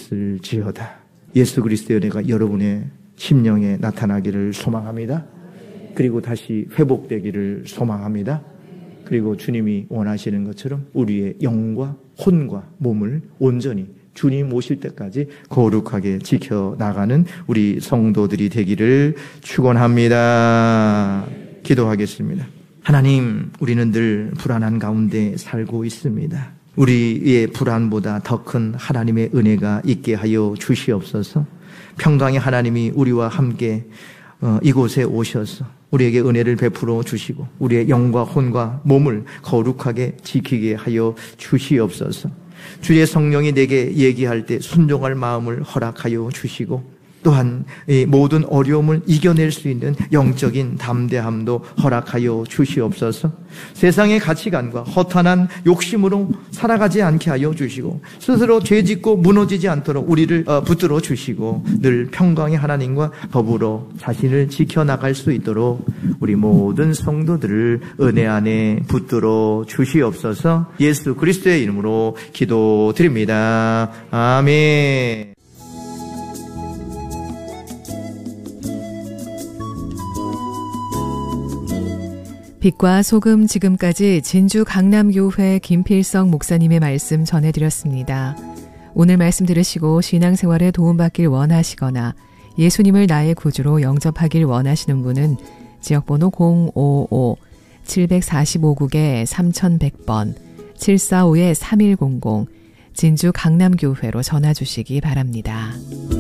있을지어다. 예수 그리스도의 은혜가 여러분의 심령에 나타나기를 소망합니다. 그리고 다시 회복되기를 소망합니다. 그리고 주님이 원하시는 것처럼 우리의 영과 혼과 몸을 온전히 주님 오실 때까지 거룩하게 지켜나가는 우리 성도들이 되기를 축원합니다. 기도하겠습니다. 하나님, 우리는 늘 불안한 가운데 살고 있습니다. 우리의 불안보다 더 큰 하나님의 은혜가 있게 하여 주시옵소서. 평강의 하나님이 우리와 함께 이곳에 오셔서 우리에게 은혜를 베풀어 주시고 우리의 영과 혼과 몸을 거룩하게 지키게 하여 주시옵소서. 주의 성령이 내게 얘기할 때 순종할 마음을 허락하여 주시고 또한 이 모든 어려움을 이겨낼 수 있는 영적인 담대함도 허락하여 주시옵소서. 세상의 가치관과 허탄한 욕심으로 살아가지 않게 하여 주시고 스스로 죄짓고 무너지지 않도록 우리를 붙들어 주시고 늘 평강의 하나님과 더불어 자신을 지켜나갈 수 있도록 우리 모든 성도들을 은혜 안에 붙들어 주시옵소서. 예수 그리스도의 이름으로 기도드립니다. 아멘. 빛과 소금 지금까지 진주 강남교회 김필성 목사님의 말씀 전해드렸습니다. 오늘 말씀 들으시고 신앙생활에 도움받길 원하시거나 예수님을 나의 구주로 영접하길 원하시는 분은 지역번호 055-745국에 3100번 745-3100 진주 강남교회로 전화 주시기 바랍니다.